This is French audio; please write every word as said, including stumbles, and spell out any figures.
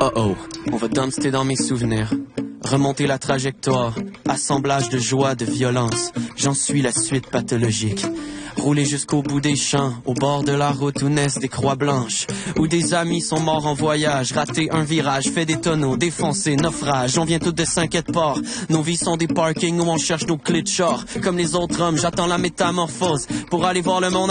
Oh oh, on va dumpster dans mes souvenirs. Remonter la trajectoire, assemblage de joie, de violence. J'en suis la suite pathologique. Rouler jusqu'au bout des champs, au bord de la route où naissent des croix blanches, où des amis sont morts en voyage, rater un virage, fait des tonneaux, défoncer, naufrage. On vient tous de Cinq-Port, nos vies sont des parkings où on cherche nos clés de char. Comme les autres hommes, j'attends la métamorphose pour aller voir le monde